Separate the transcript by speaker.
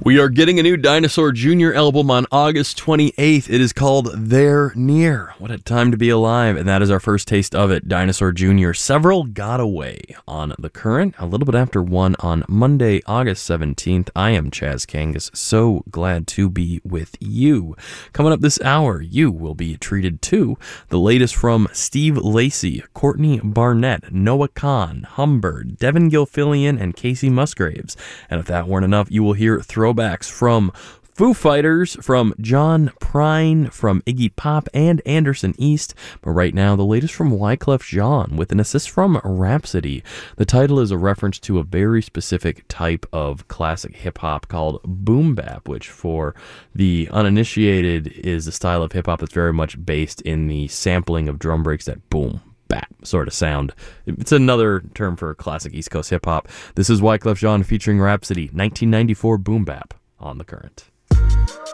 Speaker 1: We are getting a new Dinosaur Jr. album on August 28th. It is called They're Near. What a time to be alive. And that is our first taste of it. Dinosaur Jr. Several got away on The Current, a little bit after 1 on Monday, August 17th. I am Chaz Kangas. So glad to be with you. Coming up this hour, you will be treated to the latest from Steve Lacy, Courtney Barnett, Noah Kahn, Humbird, Devin Gilfillian, and Casey Musgraves. And if that weren't enough, you will hear throwbacks from Foo Fighters, from John Prine, from Iggy Pop, and Anderson East. But right now, the latest from Wyclef Jean with an assist from Rhapsody. The title is a reference to a very specific type of classic hip-hop called boom bap, which for the uninitiated is a style of hip-hop that's very much based in the sampling of drum breaks that boom, bap sort of sound. It's another term for classic East Coast hip-hop. This is Wyclef Jean featuring Rhapsody, 1994 boom bap on The Current.